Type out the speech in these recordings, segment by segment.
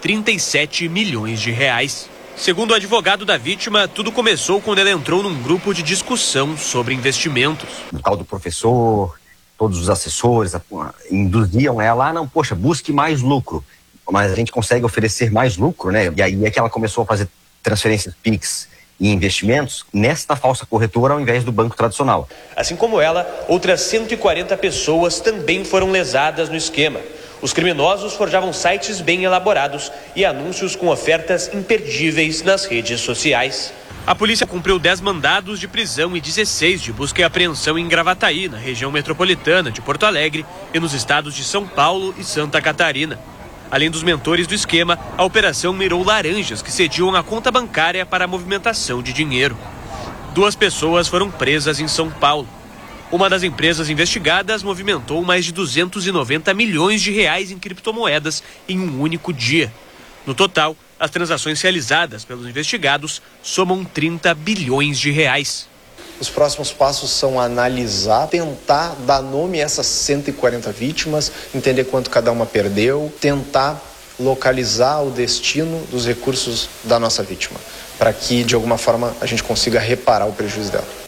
37 milhões de reais. Segundo o advogado da vítima, tudo começou quando ela entrou num grupo de discussão sobre investimentos. O tal do professor, todos os assessores induziam ela a, não, poxa, busque mais lucro. Mas a gente consegue oferecer mais lucro, né? E aí é que ela começou a fazer transferências PIX e investimentos nesta falsa corretora ao invés do banco tradicional. Assim como ela, outras 140 pessoas também foram lesadas no esquema. Os criminosos forjavam sites bem elaborados e anúncios com ofertas imperdíveis nas redes sociais. A polícia cumpriu 10 mandados de prisão e 16 de busca e apreensão em Gravataí, na região metropolitana de Porto Alegre e nos estados de São Paulo e Santa Catarina. Além dos mentores do esquema, a operação mirou laranjas que cediam a conta bancária para a movimentação de dinheiro. 2 pessoas foram presas em São Paulo. Uma das empresas investigadas movimentou mais de 290 milhões de reais em criptomoedas em um único dia. No total, as transações realizadas pelos investigados somam 30 bilhões de reais. Os próximos passos são analisar, tentar dar nome a essas 140 vítimas, entender quanto cada uma perdeu, tentar localizar o destino dos recursos da nossa vítima, para que, de alguma forma, a gente consiga reparar o prejuízo dela.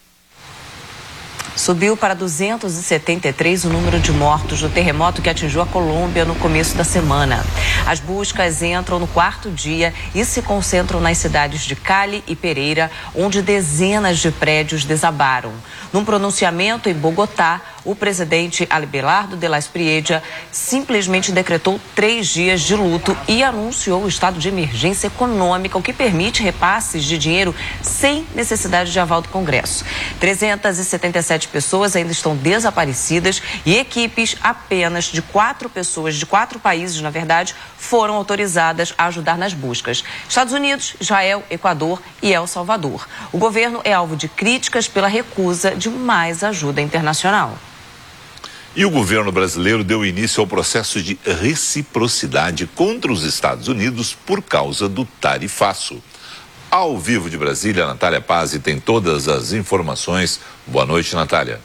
Subiu para 273 o número de mortos do terremoto que atingiu a Colômbia no começo da semana. As buscas entram no 4º dia e se concentram nas cidades de Cali e Pereira, onde dezenas de prédios desabaram. Num pronunciamento em Bogotá, o presidente Abelardo de la Espriella simplesmente decretou 3 dias de luto e anunciou o estado de emergência econômica, o que permite repasses de dinheiro sem necessidade de aval do Congresso. 377 pessoas ainda estão desaparecidas e equipes apenas de 4 pessoas, de 4 países, na verdade, foram autorizadas a ajudar nas buscas. Estados Unidos, Israel, Equador e El Salvador. O governo é alvo de críticas pela recusa de mais ajuda internacional. E o governo brasileiro deu início ao processo de reciprocidade contra os Estados Unidos por causa do tarifaço. Ao vivo de Brasília, Natália Pazzi tem todas as informações. Boa noite, Natália.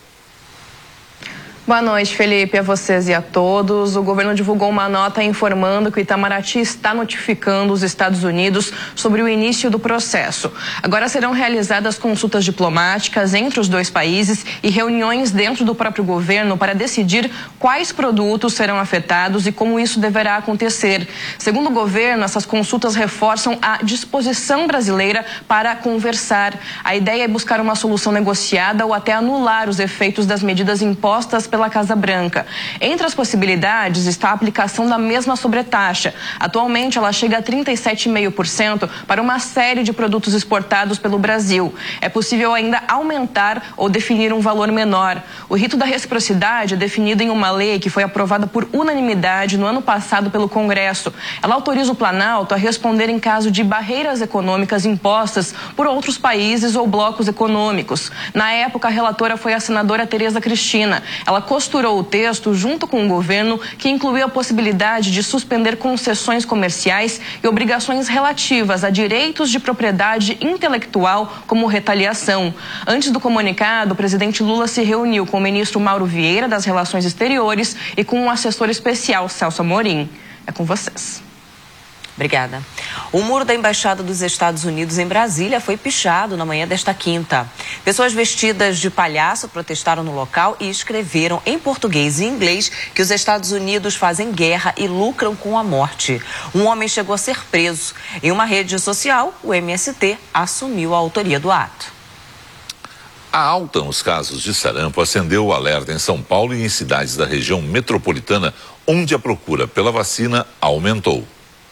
Boa noite, Felipe, a vocês e a todos. O governo divulgou uma nota informando que o Itamaraty está notificando os Estados Unidos sobre o início do processo. Agora serão realizadas consultas diplomáticas entre os 2 países e reuniões dentro do próprio governo para decidir quais produtos serão afetados e como isso deverá acontecer. Segundo o governo, essas consultas reforçam a disposição brasileira para conversar. A ideia é buscar uma solução negociada ou até anular os efeitos das medidas impostas pela Casa Branca. Entre as possibilidades está a aplicação da mesma sobretaxa. Atualmente, ela chega a 37,5% para uma série de produtos exportados pelo Brasil. É possível ainda aumentar ou definir um valor menor. O rito da reciprocidade é definido em uma lei que foi aprovada por unanimidade no ano passado pelo Congresso. Ela autoriza o Planalto a responder em caso de barreiras econômicas impostas por outros países ou blocos econômicos. Na época, a relatora foi a senadora Tereza Cristina. Ela costurou o texto junto com o governo, que incluiu a possibilidade de suspender concessões comerciais e obrigações relativas a direitos de propriedade intelectual como retaliação. Antes do comunicado, o presidente Lula se reuniu com o ministro Mauro Vieira das Relações Exteriores e com um assessor especial, Celso Amorim. É com vocês. Obrigada. O muro da Embaixada dos Estados Unidos em Brasília foi pichado na manhã desta quinta. Pessoas vestidas de palhaço protestaram no local e escreveram em português e inglês que os Estados Unidos fazem guerra e lucram com a morte. Um homem chegou a ser preso. Em uma rede social, o MST assumiu a autoria do ato. A alta nos casos de sarampo acendeu o alerta em São Paulo e em cidades da região metropolitana, onde a procura pela vacina aumentou.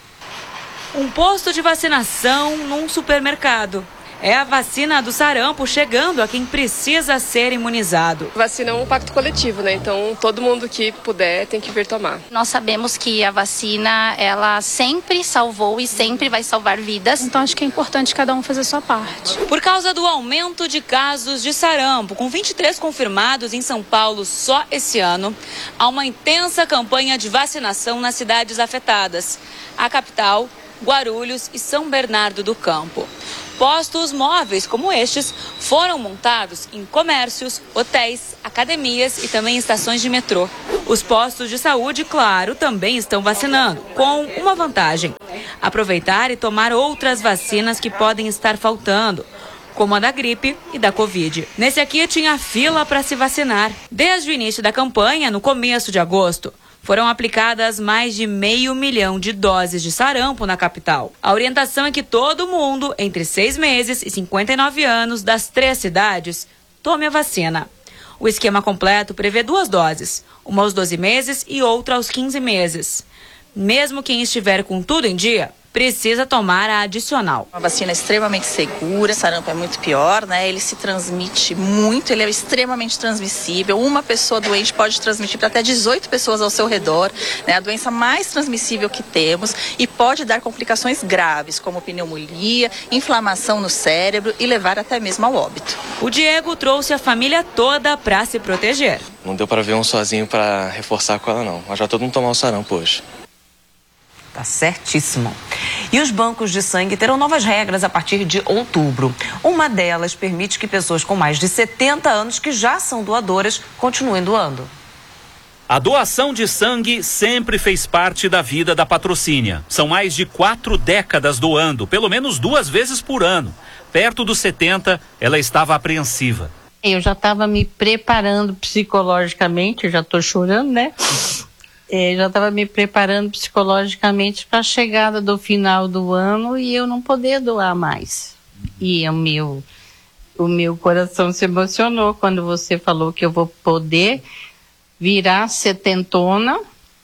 Um posto de vacinação num supermercado. É a vacina do sarampo chegando a quem precisa ser imunizado. Vacina é um pacto coletivo, né? Então todo mundo que puder tem que vir tomar. Nós sabemos que a vacina, ela sempre salvou e sempre vai salvar vidas. Então acho que é importante cada um fazer a sua parte. Por causa do aumento de casos de sarampo, com 23 confirmados em São Paulo só esse ano, há uma intensa campanha de vacinação nas cidades afetadas. A capital, Guarulhos e São Bernardo do Campo. Postos móveis como estes foram montados em comércios, hotéis, academias e também estações de metrô. Os postos de saúde, claro, também estão vacinando, com uma vantagem. aproveitar e tomar outras vacinas que podem estar faltando, como a da gripe e da Covid. Nesse aqui tinha fila para se vacinar. Desde o início da campanha, no começo de agosto, foram aplicadas mais de 500 mil de doses de sarampo na capital. A orientação é que todo mundo, entre 6 meses e 59 anos, das 3 cidades, tome a vacina. O esquema completo prevê 2 doses, uma aos 12 meses e outra aos 15 meses. Mesmo quem estiver com tudo em dia, precisa tomar a adicional. Uma vacina extremamente segura, sarampo é muito pior, né? Ele se transmite muito, ele é extremamente transmissível. Uma pessoa doente pode transmitir para até 18 pessoas ao seu redor, né? A doença mais transmissível que temos e pode dar complicações graves, como pneumonia, inflamação no cérebro e levar até mesmo ao óbito. O Diego trouxe a família toda para se proteger. Não deu para ver um sozinho para reforçar com ela, não. Mas já todo mundo tomou o sarampo hoje. Tá certíssimo. E os bancos de sangue terão novas regras a partir de outubro. Uma delas permite que pessoas com mais de 70 anos que já são doadoras continuem doando. A doação de sangue sempre fez parte da vida da Patrocínia. São mais de 4 décadas doando, pelo menos 2 vezes por ano. Perto dos 70, ela estava apreensiva. Eu já estava me preparando psicologicamente, eu já estou chorando, né? Já estava me preparando psicologicamente para a chegada do final do ano e eu não poder doar mais. E o meu coração se emocionou quando você falou que eu vou poder virar 70ona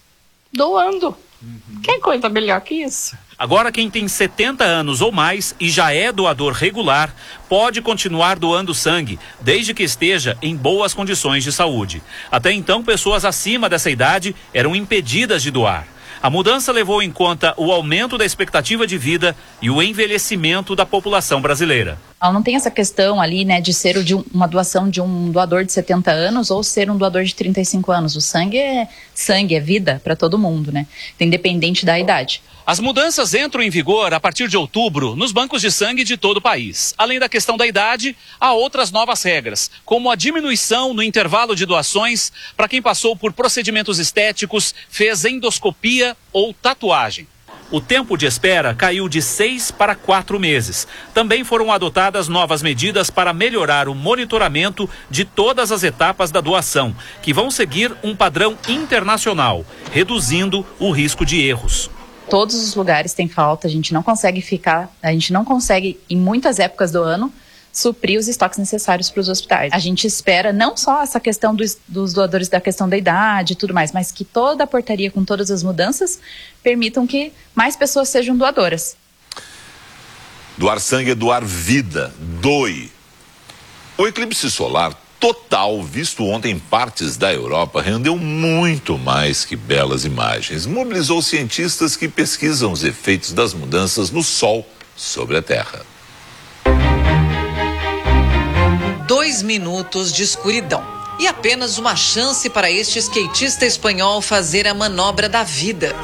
doando. Que coisa melhor que isso? Agora quem tem 70 anos ou mais e já é doador regular pode continuar doando sangue, desde que esteja em boas condições de saúde. Até então, pessoas acima dessa idade eram impedidas de doar. A mudança levou em conta o aumento da expectativa de vida e o envelhecimento da população brasileira. Não tem essa questão ali, né, de ser uma doação de um doador de 70 anos ou ser um doador de 35 anos. O sangue é vida para todo mundo, né? Independente da idade. As mudanças entram em vigor a partir de outubro nos bancos de sangue de todo o país. Além da questão da idade, há outras novas regras, como a diminuição no intervalo de doações para quem passou por procedimentos estéticos, fez endoscopia ou tatuagem. O tempo de espera caiu de 6 para 4 meses. Também foram adotadas novas medidas para melhorar o monitoramento de todas as etapas da doação, que vão seguir um padrão internacional, reduzindo o risco de erros. Todos os lugares têm falta, a gente não consegue, em muitas épocas do ano, suprir os estoques necessários para os hospitais. A gente espera não só essa questão dos doadores da questão da idade e tudo mais, mas que toda a portaria com todas as mudanças permitam que mais pessoas sejam doadoras. Doar sangue é doar vida. Doe. O eclipse solar total, visto ontem em partes da Europa, rendeu muito mais que belas imagens. Mobilizou cientistas que pesquisam os efeitos das mudanças no Sol sobre a Terra. 2 minutos de escuridão e apenas uma chance para este skatista espanhol fazer a manobra da vida.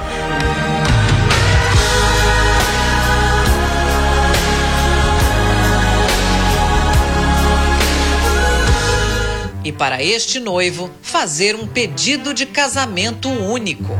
E para este noivo, fazer um pedido de casamento único.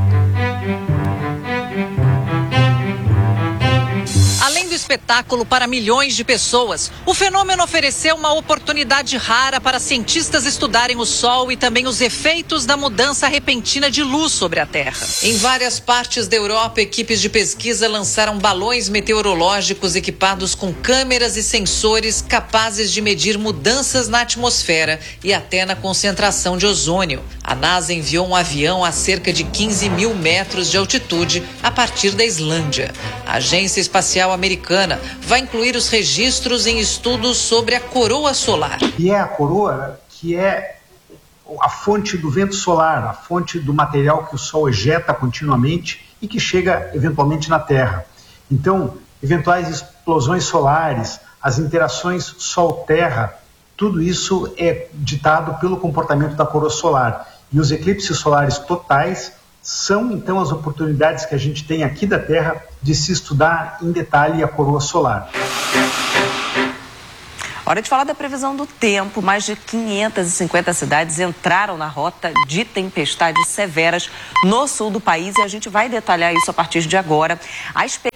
Além do espetáculo para milhões de pessoas, o fenômeno ofereceu uma oportunidade rara para cientistas estudarem o Sol e também os efeitos da mudança repentina de luz sobre a Terra. Em várias partes da Europa, equipes de pesquisa lançaram balões meteorológicos equipados com câmeras e sensores capazes de medir mudanças na atmosfera e até na concentração de ozônio. A NASA enviou um avião a cerca de 15 mil metros de altitude a partir da Islândia. A Agência Espacial Americana vai incluir os registros em estudos sobre a coroa solar. E é a coroa que é a fonte do vento solar, a fonte do material que o Sol ejeta continuamente e que chega eventualmente na Terra. Então, eventuais explosões solares, as interações Sol-Terra, tudo isso é ditado pelo comportamento da coroa solar. E os eclipses solares totais são, então, as oportunidades que a gente tem aqui da Terra de se estudar em detalhe a coroa solar. Hora de falar da previsão do tempo. Mais de 550 cidades entraram na rota de tempestades severas no sul do país e a gente vai detalhar isso a partir de agora. A expectativa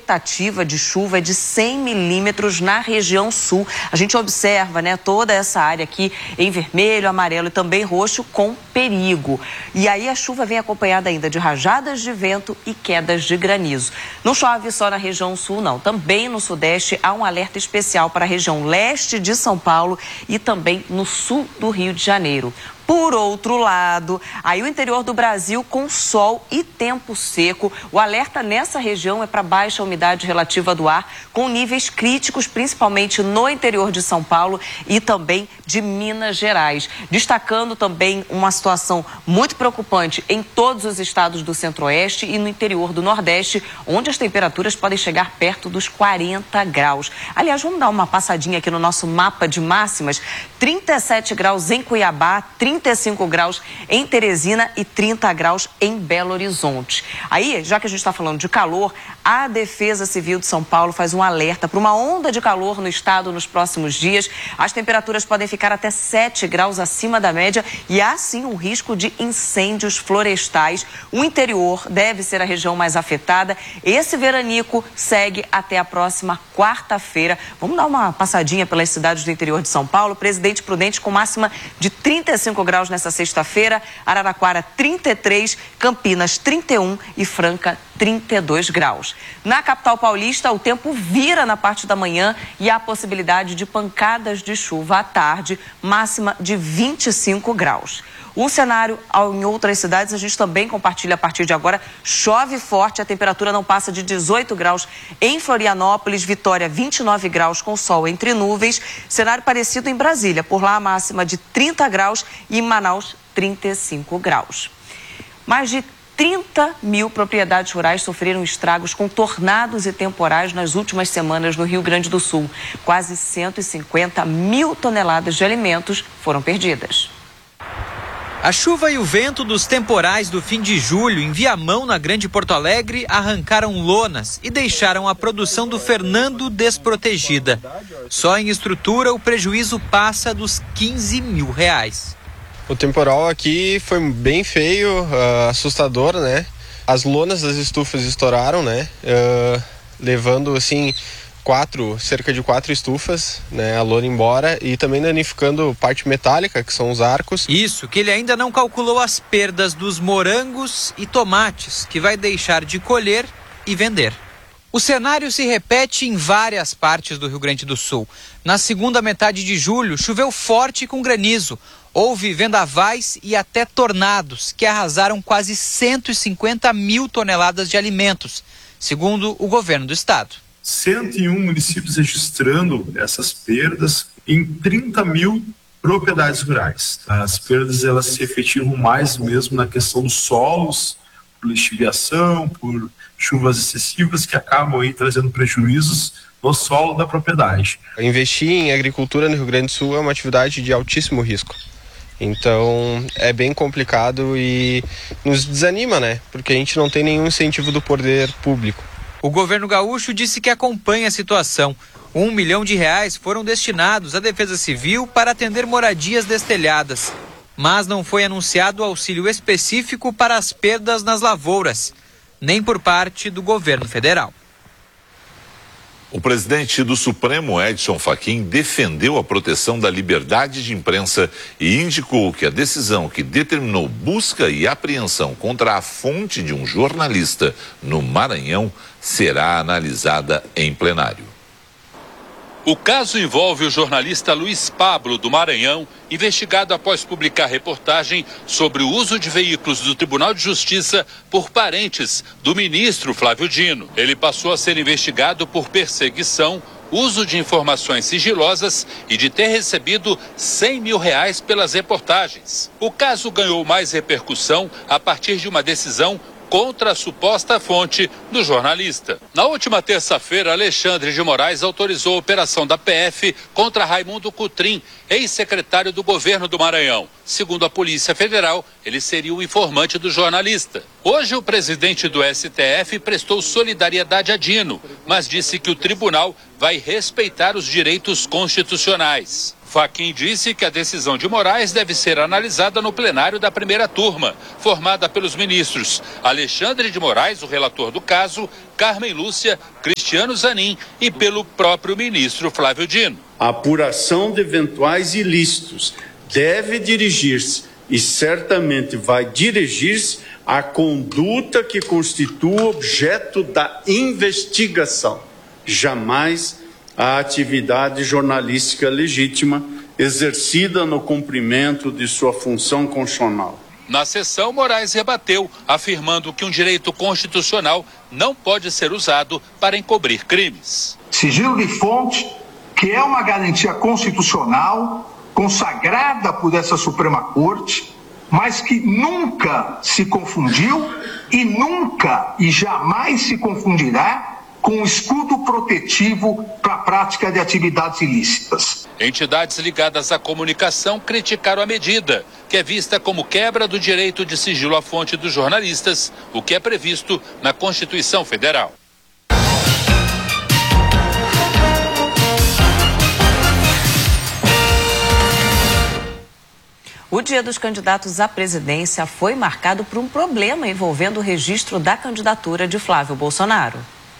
expectativa de chuva é de 100 milímetros na região sul. A gente observa, né, toda essa área aqui em vermelho, amarelo e também roxo com perigo. E aí a chuva vem acompanhada ainda de rajadas de vento e quedas de granizo. Não chove só na região sul, não. Também no sudeste há um alerta especial para a região leste de São Paulo e também no sul do Rio de Janeiro. Por outro lado, aí o interior do Brasil com sol e tempo seco. O alerta nessa região é para baixa umidade relativa do ar, com níveis críticos, principalmente no interior de São Paulo e também de Minas Gerais. Destacando também uma situação muito preocupante em todos os estados do Centro-Oeste e no interior do Nordeste, onde as temperaturas podem chegar perto dos 40 graus. Aliás, vamos dar uma passadinha aqui no nosso mapa de máximas. 37 graus em Cuiabá, 35 graus em Teresina e 30 graus em Belo Horizonte. Aí, já que a gente está falando de calor, a Defesa Civil de São Paulo faz um alerta para uma onda de calor no estado nos próximos dias. As temperaturas podem ficar até 7 graus acima da média e há sim um risco de incêndios florestais. O interior deve ser a região mais afetada. Esse veranico segue até a próxima quarta-feira. Vamos dar uma passadinha pelas cidades do interior de São Paulo. Presidente Prudente com máxima de 35 graus nessa sexta-feira, Araraquara 33, Campinas 31 e Franca 32 graus. Na capital paulista, o tempo vira na parte da manhã e há possibilidade de pancadas de chuva à tarde, máxima de 25 graus. O cenário em outras cidades a gente também compartilha a partir de agora. Chove forte, a temperatura não passa de 18 graus em Florianópolis, Vitória 29 graus com sol entre nuvens. Cenário parecido em Brasília, por lá a máxima de 30 graus e em Manaus 35 graus. Mais de 30 mil propriedades rurais sofreram estragos com tornados e temporais nas últimas semanas no Rio Grande do Sul. Quase 150 mil toneladas de alimentos foram perdidas. A chuva e o vento dos temporais do fim de julho em Viamão, na Grande Porto Alegre, arrancaram lonas e deixaram a produção do Fernando desprotegida. Só em estrutura, o prejuízo passa dos R$15 mil. O temporal aqui foi bem feio, assustador, né? As lonas das estufas estouraram, né? Levando, assim, cerca de 4 estufas, né, a lona embora e também danificando parte metálica, que são os arcos. Isso, que ele ainda não calculou as perdas dos morangos e tomates, que vai deixar de colher e vender. O cenário se repete em várias partes do Rio Grande do Sul. Na segunda metade de julho, choveu forte com granizo. Houve vendavais e até tornados, que arrasaram quase 150 mil toneladas de alimentos, segundo o governo do estado. 101 municípios registrando essas perdas em 30 mil propriedades rurais. As perdas elas se efetivam mais mesmo na questão dos solos, por lixiviação, por chuvas excessivas que acabam aí trazendo prejuízos no solo da propriedade. Investir em agricultura no Rio Grande do Sul é uma atividade de altíssimo risco. Então é bem complicado e nos desanima, né? Porque a gente não tem nenhum incentivo do poder público. O governo gaúcho disse que acompanha a situação. R$1 milhão foram destinados à Defesa Civil para atender moradias destelhadas. Mas não foi anunciado auxílio específico para as perdas nas lavouras, nem por parte do governo federal. O presidente do Supremo, Edson Fachin, defendeu a proteção da liberdade de imprensa e indicou que a decisão que determinou busca e apreensão contra a fonte de um jornalista no Maranhão será analisada em plenário. O caso envolve o jornalista Luiz Pablo, do Maranhão, investigado após publicar reportagem sobre o uso de veículos do Tribunal de Justiça por parentes do ministro Flávio Dino. Ele passou a ser investigado por perseguição, uso de informações sigilosas e de ter recebido R$100 mil pelas reportagens. O caso ganhou mais repercussão a partir de uma decisão contra a suposta fonte do jornalista. Na última terça-feira, Alexandre de Moraes autorizou a operação da PF contra Raimundo Cutrim, ex-secretário do governo do Maranhão. Segundo a Polícia Federal, ele seria o informante do jornalista. Hoje, o presidente do STF prestou solidariedade a Dino, mas disse que o tribunal vai respeitar os direitos constitucionais. Fachin disse que a decisão de Moraes deve ser analisada no plenário da primeira turma, formada pelos ministros Alexandre de Moraes, o relator do caso, Carmen Lúcia, Cristiano Zanin e pelo próprio ministro Flávio Dino. A apuração de eventuais ilícitos deve dirigir-se e certamente vai dirigir-se à conduta que constitua objeto da investigação, jamais a atividade jornalística legítima exercida no cumprimento de sua função constitucional. Na sessão, Moraes rebateu, afirmando que um direito constitucional não pode ser usado para encobrir crimes. Sigilo de fonte, que é uma garantia constitucional consagrada por essa Suprema Corte, mas que nunca se confundiu e nunca e jamais se confundirá com o escudo protetivo para a prática de atividades ilícitas. Entidades ligadas à comunicação criticaram a medida, que é vista como quebra do direito de sigilo à fonte dos jornalistas, o que é previsto na Constituição Federal. O Dia dos Candidatos à Presidência foi marcado por um problema envolvendo o registro da candidatura de Flávio Bolsonaro.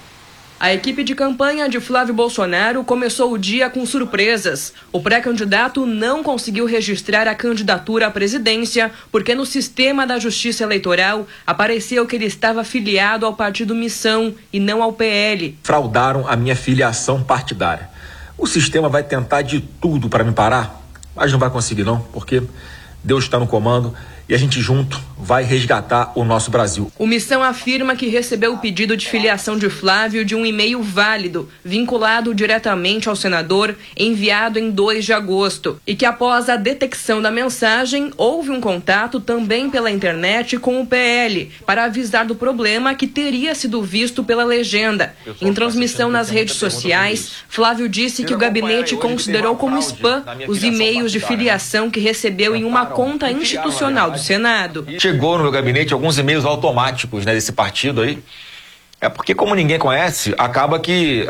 A equipe de campanha de Flávio Bolsonaro começou o dia com surpresas. O pré-candidato não conseguiu registrar a candidatura à presidência porque no sistema da Justiça Eleitoral apareceu que ele estava filiado ao partido Missão e não ao PL. Fraudaram a minha filiação partidária. O sistema vai tentar de tudo para me parar, mas não vai conseguir não, porque Deus está no comando e a gente junto vai resgatar o nosso Brasil. O Missão afirma que recebeu o pedido de filiação de Flávio de um e-mail válido, vinculado diretamente ao senador, enviado em 2 de agosto, e que após a detecção da mensagem, houve um contato também pela internet com o PL, para avisar do problema que teria sido visto pela legenda. Em transmissão nas redes sociais, Flávio disse que o gabinete considerou como spam os e-mails de filiação que recebeu em uma conta institucional do Senado. Chegou no meu gabinete alguns e-mails automáticos, né, desse partido aí. É porque, como ninguém conhece, acaba que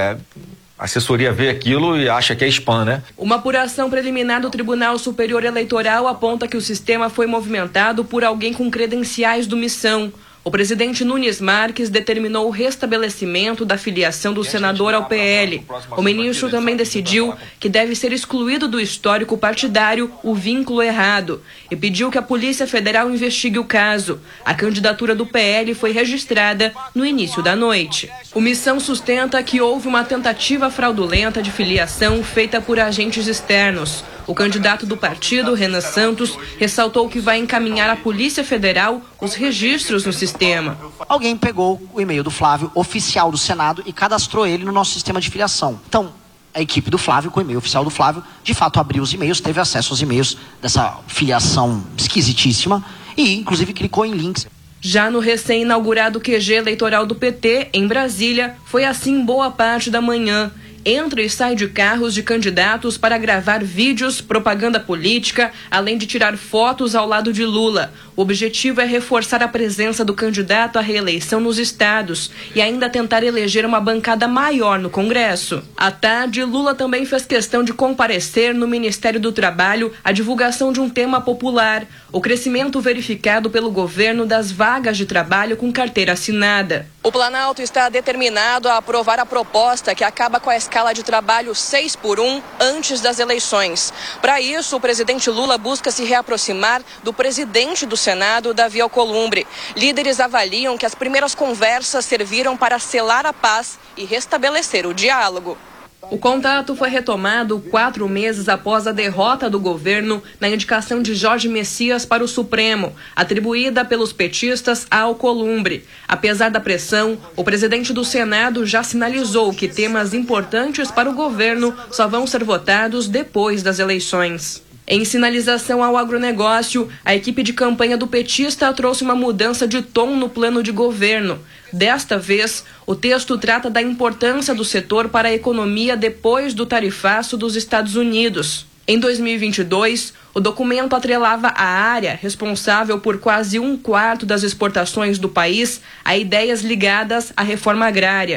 a assessoria vê aquilo e acha que é spam, né? Uma apuração preliminar do Tribunal Superior Eleitoral aponta que o sistema foi movimentado por alguém com credenciais do Missão. O presidente Nunes Marques determinou o restabelecimento da filiação do senador ao PL. O ministro também decidiu que deve ser excluído do histórico partidário o vínculo errado e pediu que a Polícia Federal investigue o caso. A candidatura do PL foi registrada no início da noite. O Missão sustenta que houve uma tentativa fraudulenta de filiação feita por agentes externos. O candidato do partido, Renan Santos, ressaltou que vai encaminhar à Polícia Federal os registros no sistema. Alguém pegou o e-mail do Flávio, oficial do Senado, e cadastrou ele no nosso sistema de filiação. Então, a equipe do Flávio, com o e-mail oficial do Flávio, de fato abriu os e-mails, teve acesso aos e-mails dessa filiação esquisitíssima e, inclusive, clicou em links. Já no recém-inaugurado QG eleitoral do PT, em Brasília, foi assim boa parte da manhã. Entra e sai de carros de candidatos para gravar vídeos, propaganda política, além de tirar fotos ao lado de Lula. O objetivo é reforçar a presença do candidato à reeleição nos estados e ainda tentar eleger uma bancada maior no Congresso. À tarde, Lula também fez questão de comparecer no Ministério do Trabalho à divulgação de um tema popular, o crescimento verificado pelo governo das vagas de trabalho com carteira assinada. O Planalto está determinado a aprovar a proposta que acaba com a escala de trabalho 6x1 antes das eleições. Para isso, o presidente Lula busca se reaproximar do presidente do Senado, Davi Alcolumbre. Líderes avaliam que as primeiras conversas serviram para selar a paz e restabelecer o diálogo. O contato foi retomado 4 meses após a derrota do governo na indicação de Jorge Messias para o Supremo, atribuída pelos petistas a Alcolumbre. Apesar da pressão, o presidente do Senado já sinalizou que temas importantes para o governo só vão ser votados depois das eleições. Em sinalização ao agronegócio, a equipe de campanha do petista trouxe uma mudança de tom no plano de governo. Desta vez, o texto trata da importância do setor para a economia depois do tarifaço dos Estados Unidos. Em 2022, o documento atrelava a área responsável por quase 1/4 das exportações do país a ideias ligadas à reforma agrária.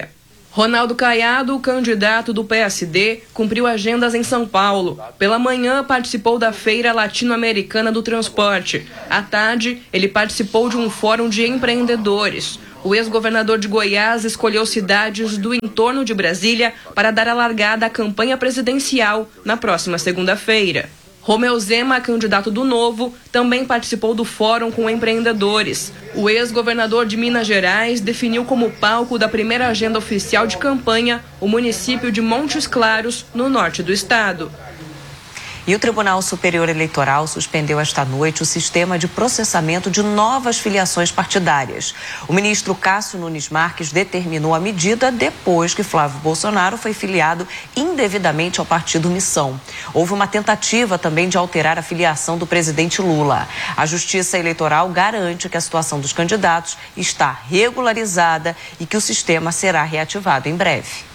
Ronaldo Caiado, candidato do PSD, cumpriu agendas em São Paulo. Pela manhã, participou da Feira Latino-Americana do Transporte. À tarde, ele participou de um fórum de empreendedores. O ex-governador de Goiás escolheu cidades do entorno de Brasília para dar a largada à campanha presidencial na próxima segunda-feira. Romeu Zema, candidato do Novo, também participou do fórum com empreendedores. O ex-governador de Minas Gerais definiu como palco da primeira agenda oficial de campanha o município de Montes Claros, no norte do estado. E o Tribunal Superior Eleitoral suspendeu esta noite o sistema de processamento de novas filiações partidárias. O ministro Cássio Nunes Marques determinou a medida depois que Flávio Bolsonaro foi filiado indevidamente ao partido Missão. Houve uma tentativa também de alterar a filiação do presidente Lula. A Justiça Eleitoral garante que a situação dos candidatos está regularizada e que o sistema será reativado em breve.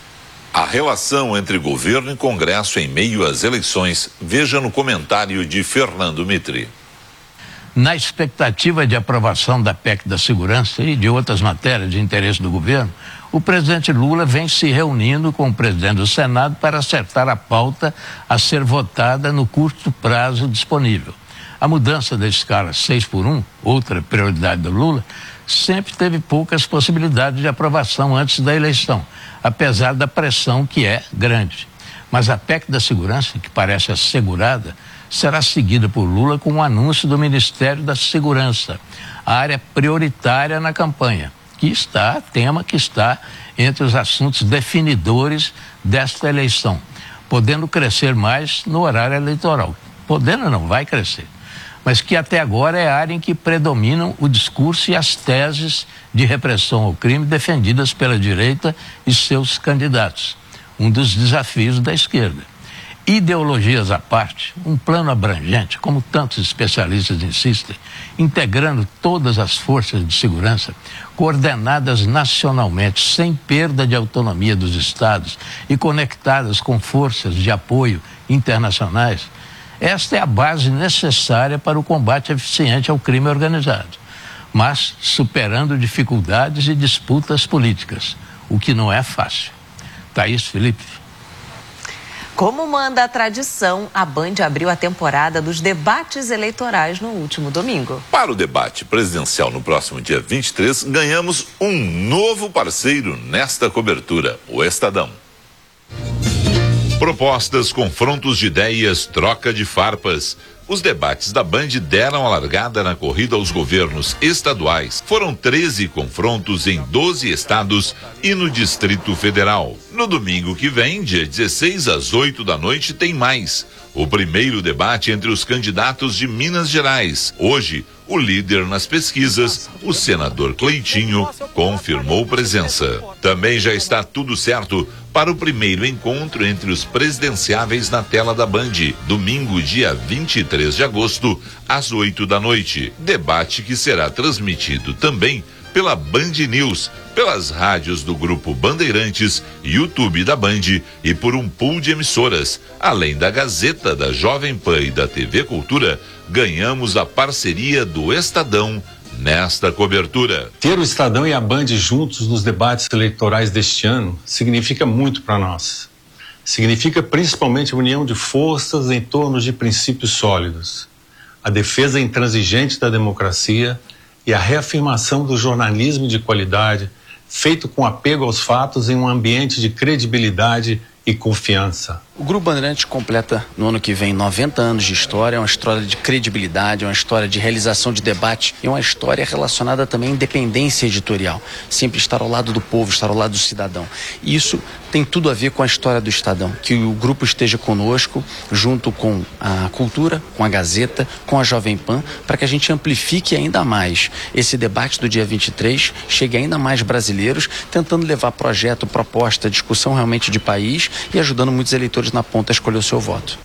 A relação entre governo e Congresso em meio às eleições, veja no comentário de Fernando Mitri. Na expectativa de aprovação da PEC da Segurança e de outras matérias de interesse do governo, o presidente Lula vem se reunindo com o presidente do Senado para acertar a pauta a ser votada no curto prazo disponível. A mudança da escala 6x1, outra prioridade do Lula, sempre teve poucas possibilidades de aprovação antes da eleição, apesar da pressão que é grande. Mas a PEC da Segurança, que parece assegurada, será seguida por Lula com o anúncio do Ministério da Segurança, a área prioritária na campanha, tema que está entre os assuntos definidores desta eleição, podendo crescer mais no horário eleitoral. Podendo não, vai crescer. Mas que até agora é a área em que predominam o discurso e as teses de repressão ao crime defendidas pela direita e seus candidatos. Um dos desafios da esquerda. Ideologias à parte, um plano abrangente, como tantos especialistas insistem, integrando todas as forças de segurança, coordenadas nacionalmente, sem perda de autonomia dos estados e conectadas com forças de apoio internacionais. Esta é a base necessária para o combate eficiente ao crime organizado, mas superando dificuldades e disputas políticas, o que não é fácil. Thaís Felipe. Como manda a tradição, a Band abriu a temporada dos debates eleitorais no último domingo. Para o debate presidencial no próximo dia 23, ganhamos um novo parceiro nesta cobertura, o Estadão. Propostas, confrontos de ideias, troca de farpas. Os debates da Band deram a largada na corrida aos governos estaduais. Foram 13 confrontos em 12 estados e no Distrito Federal. No domingo que vem, dia 16 às 8 da noite, tem mais. O primeiro debate entre os candidatos de Minas Gerais. Hoje, o líder nas pesquisas, o senador Cleitinho, confirmou presença. Também já está tudo certo para o primeiro encontro entre os presidenciáveis na tela da Band, domingo, dia 23 de agosto, às 8 da noite. Debate que será transmitido também pela Band News, pelas rádios do Grupo Bandeirantes, YouTube da Band e por um pool de emissoras. Além da Gazeta, da Jovem Pan e da TV Cultura, ganhamos a parceria do Estadão nesta cobertura. Ter o Estadão e a Band juntos nos debates eleitorais deste ano significa muito para nós. Significa principalmente a união de forças em torno de princípios sólidos, a defesa intransigente da democracia e a reafirmação do jornalismo de qualidade, feito com apego aos fatos em um ambiente de credibilidade e confiança. O Grupo Bandeirantes completa no ano que vem 90 anos de história, é uma história de credibilidade, é uma história de realização de debate e uma história relacionada também à independência editorial. Sempre estar ao lado do povo, estar ao lado do cidadão. E isso tem tudo a ver com a história do Estadão, que o grupo esteja conosco, junto com a Cultura, com a Gazeta, com a Jovem Pan, para que a gente amplifique ainda mais esse debate do dia 23, chegue a ainda mais brasileiros, tentando levar projeto, proposta, discussão realmente de país e ajudando muitos eleitores na ponta a escolher o seu voto.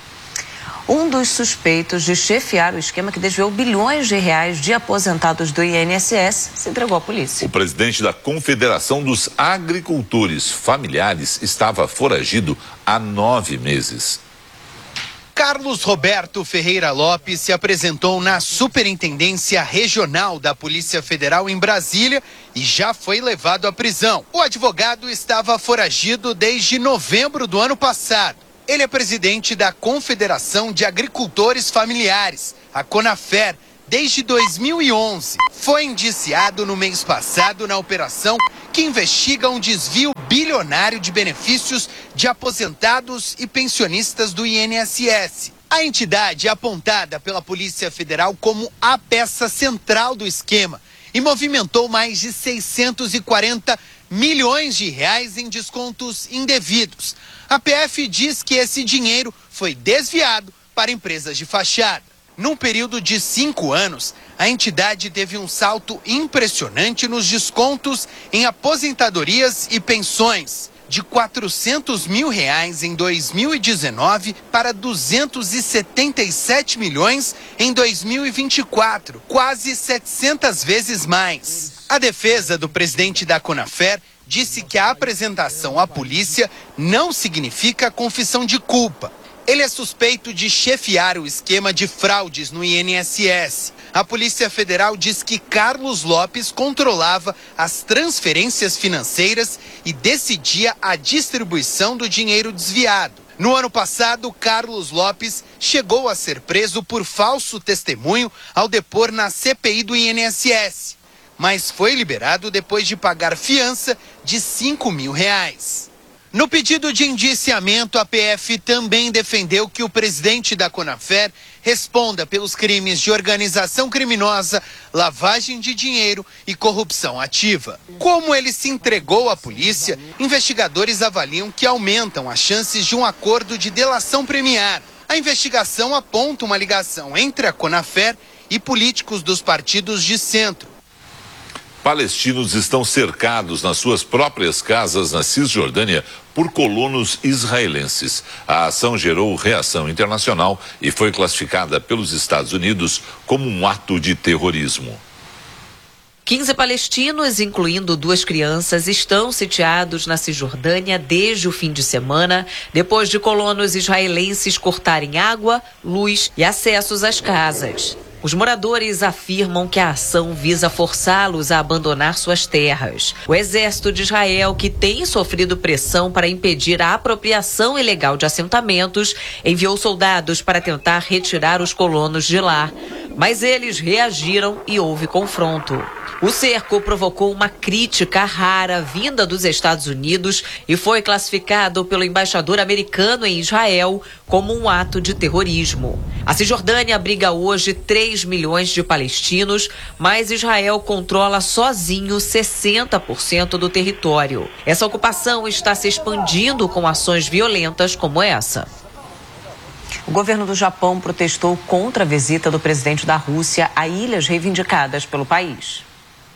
Um dos suspeitos de chefiar o esquema que desviou bilhões de reais de aposentados do INSS se entregou à polícia. O presidente da Confederação dos Agricultores Familiares estava foragido há 9 meses. Carlos Roberto Ferreira Lopes se apresentou na Superintendência Regional da Polícia Federal em Brasília e já foi levado à prisão. O advogado estava foragido desde novembro do ano passado. Ele é presidente da Confederação de Agricultores Familiares, a CONAFER, desde 2011. Foi indiciado no mês passado na operação que investiga um desvio bilionário de benefícios de aposentados e pensionistas do INSS. A entidade é apontada pela Polícia Federal como a peça central do esquema e movimentou mais de 640 milhões de reais em descontos indevidos. A PF diz que esse dinheiro foi desviado para empresas de fachada. Num período de 5 anos, a entidade teve um salto impressionante nos descontos em aposentadorias e pensões, de R$ 400 mil em 2019 para 277 milhões em 2024, quase 700 vezes mais. A defesa do presidente da CONAFER disse que a apresentação à polícia não significa confissão de culpa. Ele é suspeito de chefiar o esquema de fraudes no INSS. A Polícia Federal diz que Carlos Lopes controlava as transferências financeiras e decidia a distribuição do dinheiro desviado. No ano passado, Carlos Lopes chegou a ser preso por falso testemunho ao depor na CPI do INSS, mas foi liberado depois de pagar fiança de R$ 5 mil. No pedido de indiciamento, a PF também defendeu que o presidente da CONAFER responda pelos crimes de organização criminosa, lavagem de dinheiro e corrupção ativa. Como ele se entregou à polícia, investigadores avaliam que aumentam as chances de um acordo de delação premiada. A investigação aponta uma ligação entre a CONAFER e políticos dos partidos de centro. Palestinos estão cercados nas suas próprias casas na Cisjordânia por colonos israelenses. A ação gerou reação internacional e foi classificada pelos Estados Unidos como um ato de terrorismo. 15 palestinos, incluindo 2 crianças, estão sitiados na Cisjordânia desde o fim de semana, depois de colonos israelenses cortarem água, luz e acessos às casas. Os moradores afirmam que a ação visa forçá-los a abandonar suas terras. O exército de Israel, que tem sofrido pressão para impedir a apropriação ilegal de assentamentos, enviou soldados para tentar retirar os colonos de lá. Mas eles reagiram e houve confronto. O cerco provocou uma crítica rara vinda dos Estados Unidos e foi classificado pelo embaixador americano em Israel como um ato de terrorismo. A Cisjordânia abriga hoje 3 milhões de palestinos, mas Israel controla sozinho 60% do território. Essa ocupação está se expandindo com ações violentas como essa. O governo do Japão protestou contra a visita do presidente da Rússia a ilhas reivindicadas pelo país.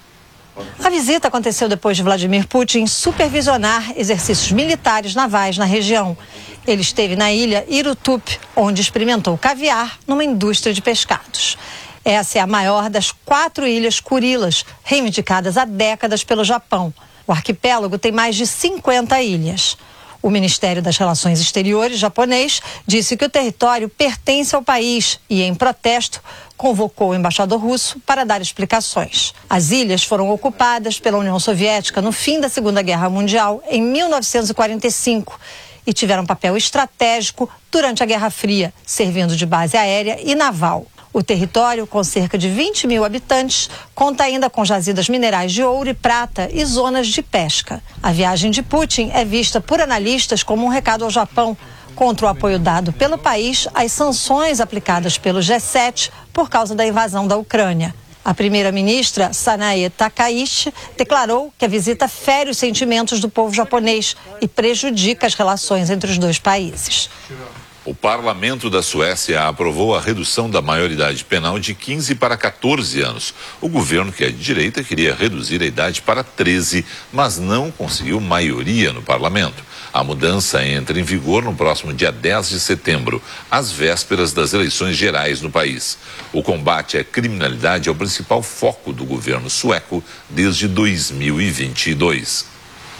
A visita aconteceu depois de Vladimir Putin supervisionar exercícios militares navais na região. Ele esteve na ilha Irutub, onde experimentou caviar numa indústria de pescados. Essa é a maior das 4 ilhas Kurilas, reivindicadas há décadas pelo Japão. O arquipélago tem mais de 50 ilhas. O Ministério das Relações Exteriores japonês disse que o território pertence ao país e, em protesto, convocou o embaixador russo para dar explicações. As ilhas foram ocupadas pela União Soviética no fim da Segunda Guerra Mundial, em 1945, e tiveram papel estratégico durante a Guerra Fria, servindo de base aérea e naval. O território, com cerca de 20 mil habitantes, conta ainda com jazidas minerais de ouro e prata e zonas de pesca. A viagem de Putin é vista por analistas como um recado ao Japão contra o apoio dado pelo país às sanções aplicadas pelo G7 por causa da invasão da Ucrânia. A primeira-ministra, Sanae Takaichi, declarou que a visita fere os sentimentos do povo japonês e prejudica as relações entre os dois países. O parlamento da Suécia aprovou a redução da maioridade penal de 15 para 14 anos. O governo, que é de direita, queria reduzir a idade para 13, mas não conseguiu maioria no parlamento. A mudança entra em vigor no próximo dia 10 de setembro, às vésperas das eleições gerais no país. O combate à criminalidade é o principal foco do governo sueco desde 2022.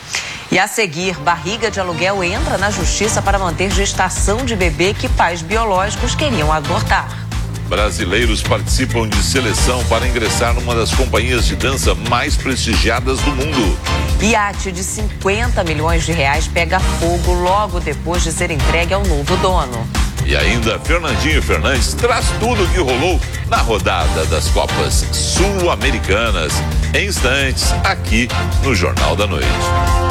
E a seguir, barriga de aluguel entra na justiça para manter gestação de bebê que pais biológicos queriam abortar. Brasileiros participam de seleção para ingressar numa das companhias de dança mais prestigiadas do mundo. Iate de 50 milhões de reais pega fogo logo depois de ser entregue ao novo dono. E ainda, Fernandinho Fernandes traz tudo o que rolou na rodada das Copas Sul-Americanas. Em instantes, aqui no Jornal da Noite.